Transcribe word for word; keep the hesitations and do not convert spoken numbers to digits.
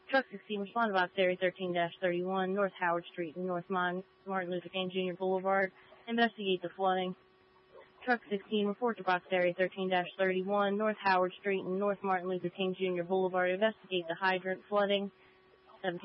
Truck sixteen, respond to box area thirteen dash thirty-one, North Howard Street and North Mon- Martin Luther King Junior Boulevard. Investigate the flooding. Truck sixteen, report to box area thirteen dash thirty-one, North Howard Street and North Martin Luther King Junior Boulevard. Investigate the hydrant flooding.